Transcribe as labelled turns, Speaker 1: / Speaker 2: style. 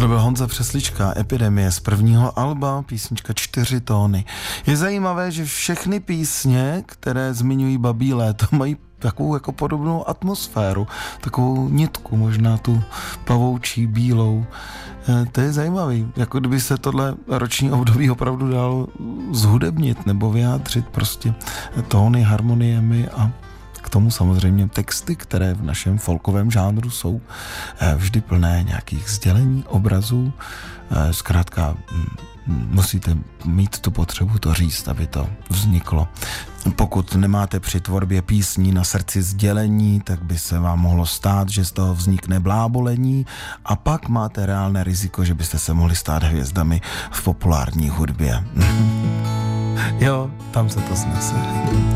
Speaker 1: To byl Honza Přeslička, Epidemie z prvního alba, písnička 4 tóny. Je zajímavé, že všechny písně, které zmiňují babí léto, mají takovou jako podobnou atmosféru, takovou nitku, možná tu pavoučí, bílou. To je zajímavý, jako kdyby se tohle roční období opravdu dalo zhudebnit nebo vyjádřit prostě tóny, harmoniemi a k tomu samozřejmě texty, které v našem folkovém žánru jsou vždy plné nějakých sdělení, obrazů. Zkrátka musíte mít tu potřebu to říct, aby to vzniklo. Pokud nemáte při tvorbě písní na srdci sdělení, tak by se vám mohlo stát, že z toho vznikne blábolení a pak máte reálné riziko, že byste se mohli stát hvězdami v populární hudbě. Jo, tam se to snese.